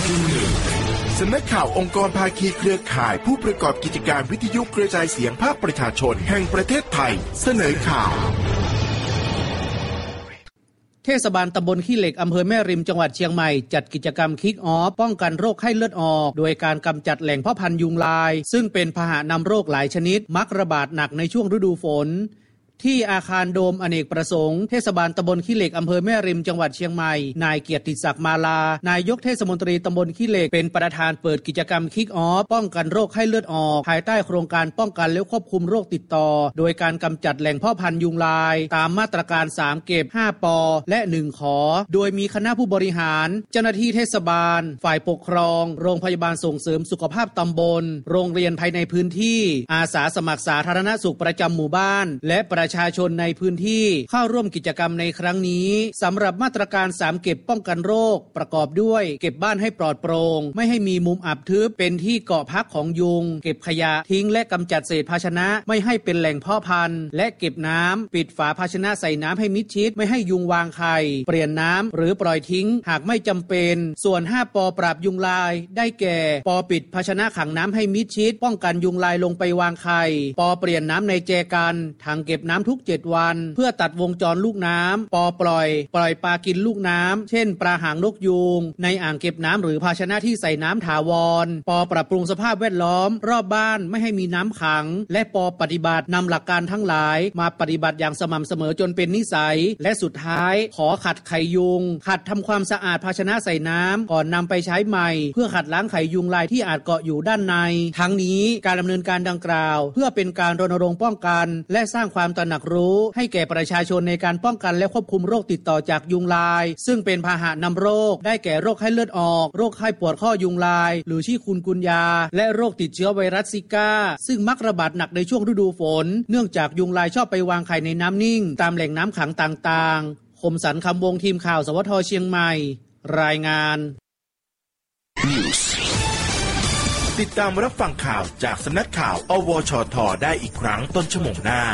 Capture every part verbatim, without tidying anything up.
สำนักข่าวองค์กรภาคีเครือข่ายผู้ประกอบกิจการวิทยุกระจายเสียงภาคประชาชนแห่งประเทศไทยเสนอข่าวเทศบาลตำบลขี้เหล็กอำเภอแม่ริมจังหวัดเชียงใหม่จัดกิจกรรมคิกออฟป้องกันโรคไข้เลือดออกโดยการกำจัดแหล่งเพาะพันธุ์ยุงลายซึ่งเป็นพาหะนำโรคหลายชนิดมักระบาดหนักในช่วงฤดูฝนที่อาคารโดมอเนกประสงค์เทศบาลตำบลขี้เหล็กอำเภอแม่ริมจังหวัดเชียงใหม่นายเกียรติศักดิ์มาลานายกเทศมนตรีตำบลขี้เหล็กเป็นประธานเปิดกิจกรรมคิกออฟป้องกันโรคไข้เลือดออกภายใต้โครงการป้องกันและควบคุมโรคติดต่อโดยการกำจัดแหล่งเพาะพันธุ์ยุงลายตามมาตรการสามเก็บห้าปอและหนึ่งขอโดยมีคณะผู้บริหารเจ้าหน้าที่เทศบาลฝ่ายปกครองโรงพยาบาลส่งเสริมสุขภาพตำบลโรงเรียนภายในพื้นที่อาสาสมัครสาธารณสุขประจำหมู่บ้านและประชาชนในพื้นที่เข้าร่วมกิจกรรมในครั้งนี้สำหรับมาตรการสามเก็บป้องกันโรคประกอบด้วยเก็บบ้านให้ปลอดโปร่งไม่ให้มีมุมอับทึบเป็นที่เกาะพักของยุงเก็บขยะทิ้งและกำจัดเศษภาชนะไม่ให้เป็นแหล่งเพาะพันธุ์และเก็บน้ำปิดฝาภาชนะใส่น้ำให้มิดชิดไม่ให้ยุงวางไข่เปลี่ยนน้ำหรือปล่อยทิ้งหากไม่จำเป็นส่วนห้าปอปราบยุงลายได้แก่ปอปิดภาชนะขังน้ำให้มิดชิดป้องกันยุงลายลงไปวางไข่ปอเปลี่ยนน้ำในแจกันถังเก็บน้ำทุกเจ็ดวันเพื่อตัดวงจรลูกน้ำปอปล่อยปล่อยปลากินลูกน้ำเช่นปลาหางนกยูงในอ่างเก็บน้ำหรือภาชนะที่ใส่น้ำถาวรปอปรับปรุงสภาพแวดล้อมรอบบ้านไม่ให้มีน้ำขังและปอปฏิบัตินำหลักการทั้งหลายมาปฏิบัติอย่างสม่ำเสมอจนเป็นนิสัยและสุดท้ายขอขัดไข่ยุงขัดทำความสะอาดภาชนะใส่น้ำก่อนนำไปใช้ใหม่เพื่อขัดล้างไข่ยุงลายที่อาจเกาะอยู่ด้านในทั้งนี้การดำเนินการดังกล่าวเพื่อเป็นการรณรงค์ป้องกันและสร้างความตระหนักรู้ให้แก่ประชาชนในการป้องกันและควบคุมโรคติดต่อจากยุงลายซึ่งเป็นพาหะนำโรคได้แก่โรคไข้เลือดออกโรคไข้ปวดข้อยุงลายหรือชิคุนกุนยาและโรคติดเชื้อไวรัสซิก้าซึ่งมักระบาดหนักในช่วงฤดูฝนเนื่องจากยุงลายชอบไปวางไข่ในน้ำนิ่งตามแหล่งน้ำขังต่างๆคมสันต์คำวงทีมข่าวสวทเชียงใหม่รายงานติดตามรับฟังข่าวจากสำนักข่าวอวชทได้อีกครั้งต้นชั่วโมงหน้า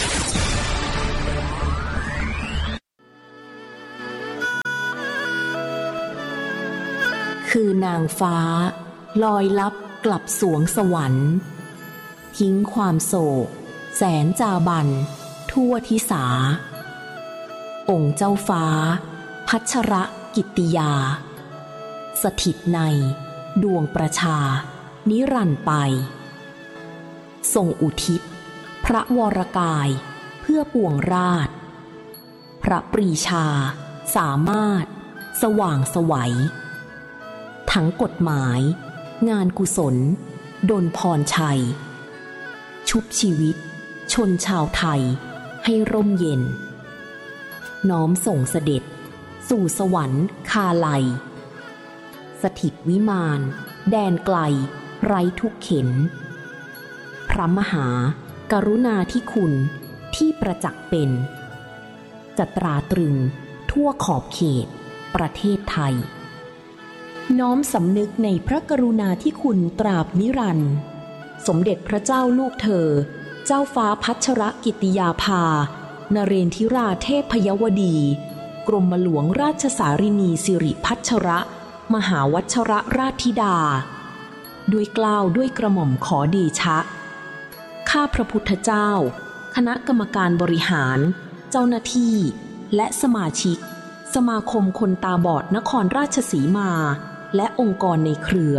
คือนางฟ้าลอยลับกลับสวงสวรรค์ทิ้งความโศกแสนจาบันทั่วทิสาองค์เจ้าฟ้าพัชรกิตติยาสถิตในดวงประชานิรันดร์ไปทรงอุทิศพระวรกายเพื่อปวงราชพระปรีชาสามารถสว่างไสวทั้งกฎหมายงานกุศลดลพรชัยชุบชีวิตชนชาวไทยให้ร่มเย็นน้อมส่งเสด็จสู่สวรรค์คาไลสถิตวิมานแดนไกลไร้ทุกเข็ญพระมหากรุณาธิคุณที่ประจักษ์เป็นจะตราตรึงทั่วขอบเขตประเทศไทยน้อมสำนึกในพระกรุณาธิคุณตราบนิรันดร์สมเด็จพระเจ้าลูกเธอเจ้าฟ้าพัชรกิตติยาภานเรนทิราเทพยวดีกรมหลวงราชสารินีสิริพัชรมหาวัชรราชธิดาด้วยเกล้าด้วยกระหม่อมขอเดชะข้าพระพุทธเจ้าคณะกรรมการบริหารเจ้าหน้าที่และสมาชิกสมาคมคนตาบอดนครราชสีมาและองค์กรในเครือ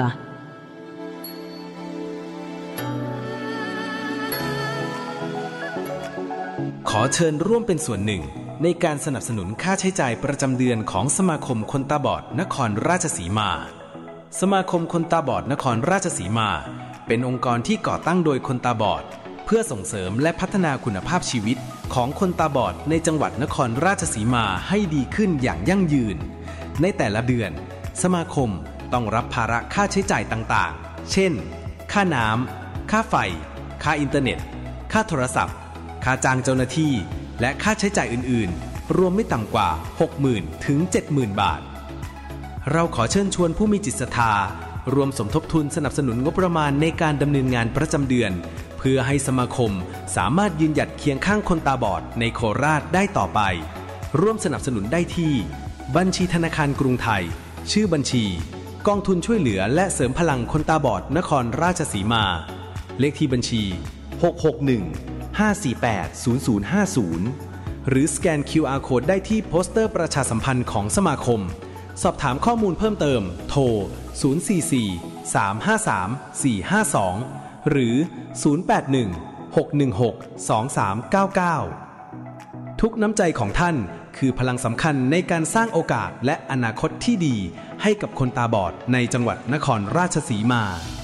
ขอเชิญร่วมเป็นส่วนหนึ่งในการสนับสนุนค่าใช้จ่ายประจำเดือนของสมาคมคนตาบอดนครราชสีมาสมาคมคนตาบอดนครราชสีมาเป็นองค์กรที่ก่อตั้งโดยคนตาบอดเพื่อส่งเสริมและพัฒนาคุณภาพชีวิตของคนตาบอดในจังหวัดนครราชสีมาให้ดีขึ้นอย่างยั่งยืนในแต่ละเดือนสมาคมต้องรับภาระค่าใช้จ่ายต่างๆเช่นค่าน้ำค่าไฟค่าอินเทอร์เน็ตค่าโทรศัพท์ค่าจ้างเจ้าหน้าที่และค่าใช้จ่ายอื่นๆรวมไม่ต่ำกว่า หกหมื่น ถึง เจ็ดหมื่น บาทเราขอเชิญชวนผู้มีจิตศรัทธารวมสมทบทุนสนับสนุนงบประมาณในการดำเนินงานประจำเดือนเพื่อให้สมาคมสามารถยืนหยัดเคียงข้างคนตาบอดในโคราชได้ต่อไปร่วมสนับสนุนได้ที่บัญชีธนาคารกรุงไทยชื่อบัญชีกองทุนช่วยเหลือและเสริมพลังคนตาบอดนครราชสีมาเลขที่บัญชีหก หก หนึ่ง ห้า สี่ แปด ศูนย์ ศูนย์ ห้า ศูนย์หรือสแกน คิว อาร์ Code ได้ที่โปสเตอร์ประชาสัมพันธ์ของสมาคมสอบถามข้อมูลเพิ่มเติมโทรศูนย์ สี่ สี่ สาม ห้า สาม สี่ ห้า สองหรือศูนย์ แปด หนึ่ง หก หนึ่ง หก สอง สาม เก้า เก้าทุกน้ำใจของท่านคือพลังสำคัญในการสร้างโอกาสและอนาคตที่ดีให้กับคนตาบอดในจังหวัดนครราชสีมา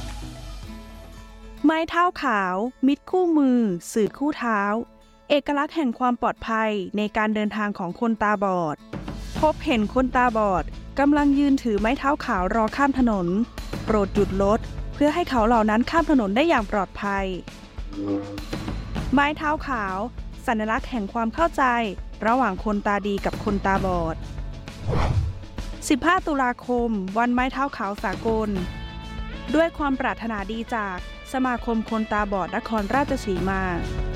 ไม้เท้าขาวมิตรคู่มือสื่อคู่เท้าเอกลักษณ์แห่งความปลอดภัยในการเดินทางของคนตาบอดพบเห็นคนตาบอดกำลังยืนถือไม้เท้าขาวรอข้ามถนนโปรดหยุดรถเพื่อให้เขาเหล่านั้นข้ามถนนได้อย่างปลอดภัยไม้เท้าขาวสัญลักษณ์แห่งความเข้าใจระหว่างคนตาดีกับคนตาบอดสิบห้าตุลาคมวันไม้เท้าขาวสากลด้วยความปรารถนาดีจากสมาคมคนตาบอดนครราชสีมา